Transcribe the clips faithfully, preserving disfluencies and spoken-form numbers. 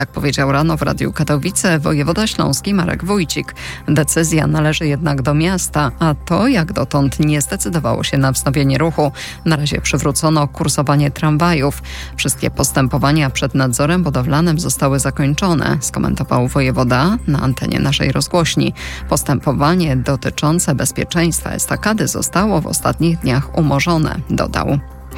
Jak powiedział rano w Radiu Katowice wojewoda śląski Marek Wójcik. Decyzja należy jednak do miasta, a to jak dotąd nie zdecydowało się na wznowienie ruchu. Na razie przywrócono kursowanie tramwajów. Wszystkie postępowania przed nadzorem budowlanym zostały zakończone, skomentował wojewoda na antenie naszej rozgłośni. Postępowanie dotyczące bezpieczeństwa estakady zostało w ostatnich dniach umorzone, dodał.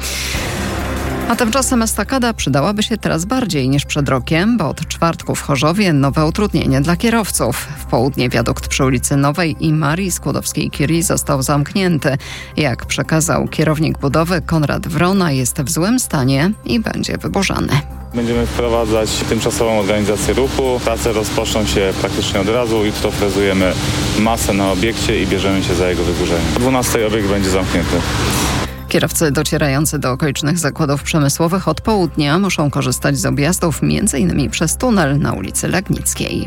A tymczasem estakada przydałaby się teraz bardziej niż przed rokiem, bo od czwartku w Chorzowie nowe utrudnienie dla kierowców. W południe wiadukt przy ulicy Nowej i Marii Skłodowskiej-Curie został zamknięty. Jak przekazał kierownik budowy Konrad Wrona, jest w złym stanie i będzie wyburzany. Będziemy wprowadzać tymczasową organizację ruchu. Prace rozpoczną się praktycznie od razu. Jutro frezujemy masę na obiekcie i bierzemy się za jego wyburzenie. O dwunastej obiekt będzie zamknięty. Kierowcy docierający do okolicznych zakładów przemysłowych od południa muszą korzystać z objazdów między innymi przez tunel na ulicy Legnickiej.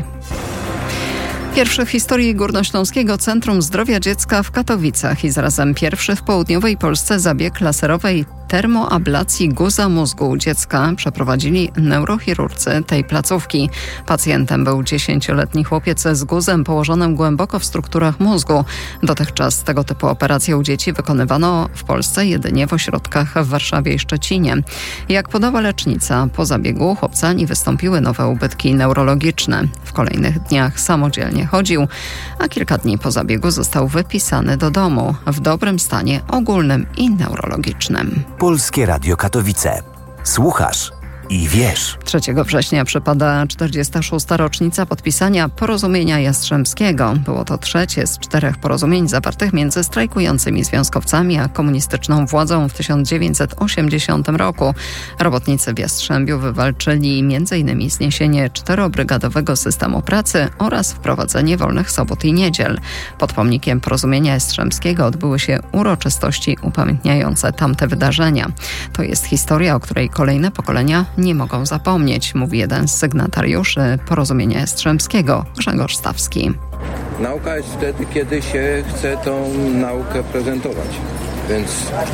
Pierwszy w historii Górnośląskiego Centrum Zdrowia Dziecka w Katowicach i zarazem pierwszy w południowej Polsce zabieg laserowej termoablacji guza mózgu u dziecka przeprowadzili neurochirurdzy tej placówki. Pacjentem był dziesięcioletni chłopiec z guzem położonym głęboko w strukturach mózgu. Dotychczas tego typu operacje u dzieci wykonywano w Polsce jedynie w ośrodkach w Warszawie i Szczecinie. Jak podała lecznica, po zabiegu chłopcani wystąpiły nowe ubytki neurologiczne. W kolejnych dniach samodzielnie chodził, a kilka dni po zabiegu został wypisany do domu w dobrym stanie ogólnym i neurologicznym. Polskie Radio Katowice. Słuchasz i wiesz. trzeciego września przypada czterdziesta szósta rocznica podpisania Porozumienia Jastrzębskiego. Było to trzecie z czterech porozumień zawartych między strajkującymi związkowcami a komunistyczną władzą w tysiąc dziewięćset osiemdziesiątym roku. Robotnicy w Jastrzębiu wywalczyli między innymi zniesienie czterobrygadowego systemu pracy oraz wprowadzenie wolnych sobot i niedziel. Pod pomnikiem Porozumienia Jastrzębskiego odbyły się uroczystości upamiętniające tamte wydarzenia. To jest historia, o której kolejne pokolenia nie mogą zapomnieć, mówi jeden z sygnatariuszy Porozumienia Jastrzębskiego, Grzegorz Stawski. Nauka jest wtedy, kiedy się chce tą naukę prezentować. Więc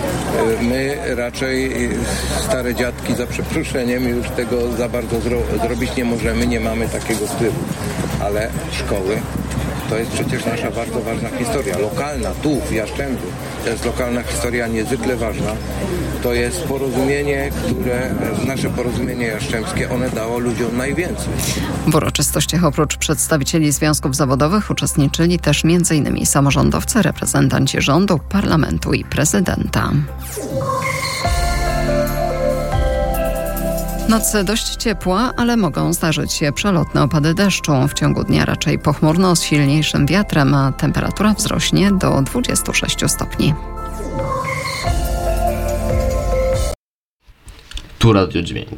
my raczej stare dziadki, za przeproszeniem, już tego za bardzo zro- zrobić nie możemy, nie mamy takiego wpływu. Ale szkoły to jest przecież nasza bardzo ważna historia, lokalna, tu w Jastrzębiu. To jest lokalna historia niezwykle ważna. To jest porozumienie, które, nasze porozumienie jastrzębskie, one dało ludziom najwięcej. W uroczystościach oprócz przedstawicieli związków zawodowych uczestniczyli też między innymi samorządowcy, reprezentanci rządu, parlamentu i prezydenta. Noc dość ciepła, ale mogą zdarzyć się przelotne opady deszczu. W ciągu dnia raczej pochmurno z silniejszym wiatrem, a temperatura wzrośnie do dwudziestu sześciu stopni. Tu radiodźwięk.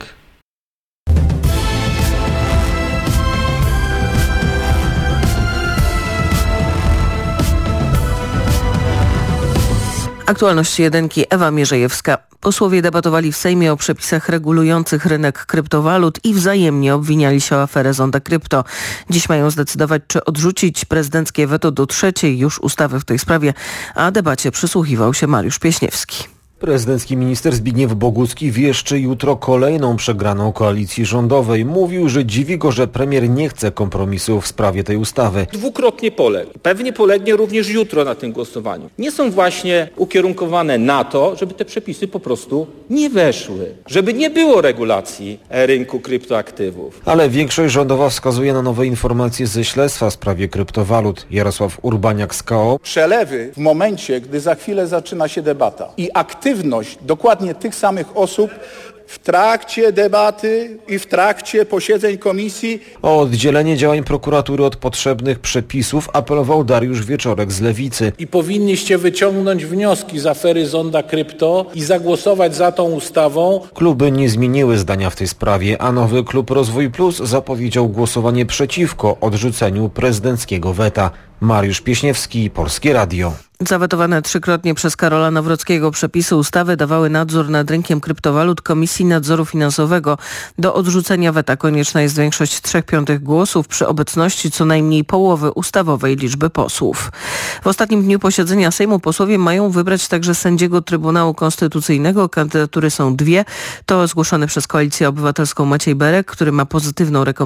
Aktualności jedynki, Ewa Mierzejewska. Posłowie debatowali w Sejmie o przepisach regulujących rynek kryptowalut i wzajemnie obwiniali się o aferę Zonda Krypto. Dziś mają zdecydować, czy odrzucić prezydenckie weto do trzeciej już ustawy w tej sprawie, a debacie przysłuchiwał się Mariusz Pieśniewski. Prezydencki minister Zbigniew Bogucki wieszczy jutro kolejną przegraną koalicji rządowej. Mówił, że dziwi go, że premier nie chce kompromisów w sprawie tej ustawy. Dwukrotnie poległ. Pewnie polegnie również jutro na tym głosowaniu. Nie są właśnie ukierunkowane na to, żeby te przepisy po prostu nie weszły. Żeby nie było regulacji rynku kryptoaktywów. Ale większość rządowa wskazuje na nowe informacje ze śledztwa w sprawie kryptowalut. Jarosław Urbaniak z K O. Przelewy w momencie, gdy za chwilę zaczyna się debata i aktywność dokładnie tych samych osób w trakcie debaty i w trakcie posiedzeń komisji. O oddzielenie działań prokuratury od potrzebnych przepisów apelował Dariusz Wieczorek z Lewicy. I powinniście wyciągnąć wnioski z afery Zonda Krypto i zagłosować za tą ustawą. Kluby nie zmieniły zdania w tej sprawie, a nowy klub Rozwój Plus zapowiedział głosowanie przeciwko odrzuceniu prezydenckiego weta. Mariusz Pieśniewski, Polskie Radio. Zawetowane trzykrotnie przez Karola Nawrockiego przepisy ustawy dawały nadzór nad rynkiem kryptowalut Komisji Nadzoru Finansowego. Do odrzucenia weta konieczna jest większość trzech piątych głosów przy obecności co najmniej połowy ustawowej liczby posłów. W ostatnim dniu posiedzenia Sejmu posłowie mają wybrać także sędziego Trybunału Konstytucyjnego. Kandydatury są dwie. To zgłoszony przez Koalicję Obywatelską Maciej Berek, który ma pozytywną rekomendację